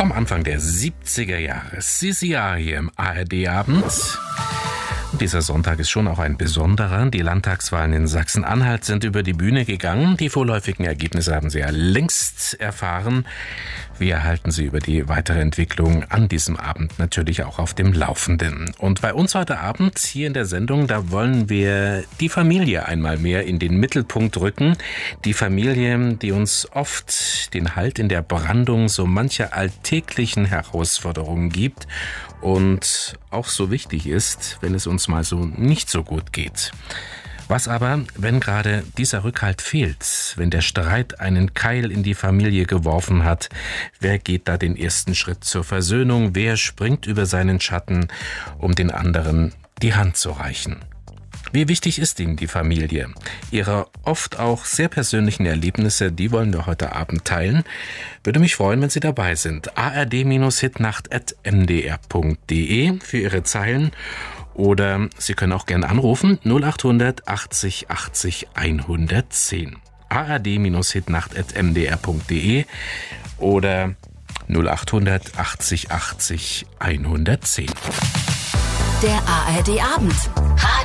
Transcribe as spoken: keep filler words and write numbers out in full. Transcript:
Vom Anfang der siebziger Jahre. C C R hier im A R D-Abend. Dieser Sonntag ist schon auch ein besonderer. Die Landtagswahlen in Sachsen-Anhalt sind über die Bühne gegangen. Die vorläufigen Ergebnisse haben Sie ja längst erfahren. Wir halten Sie über die weitere Entwicklung an diesem Abend natürlich auch auf dem Laufenden. Und bei uns heute Abend hier in der Sendung, da wollen wir die Familie einmal mehr in den Mittelpunkt rücken. Die Familie, die uns oft den Halt in der Brandung so mancher alltäglichen Herausforderungen gibt und auch so wichtig ist, wenn es uns mal so nicht so gut geht. Was aber, wenn gerade dieser Rückhalt fehlt, wenn der Streit einen Keil in die Familie geworfen hat, wer geht da den ersten Schritt zur Versöhnung, wer springt über seinen Schatten, um den anderen die Hand zu reichen? Wie wichtig ist Ihnen die Familie? Ihre oft auch sehr persönlichen Erlebnisse, die wollen wir heute Abend teilen. Würde mich freuen, wenn Sie dabei sind. a r d hitnacht at m d r punkt d e für Ihre Zeilen. Oder Sie können auch gerne anrufen null acht hundert achtzig achtzig hundertzehn. a r d hitnacht at m d r punkt d e oder null acht hundert achtzig achtzig hundertzehn. Der A R D-Abend.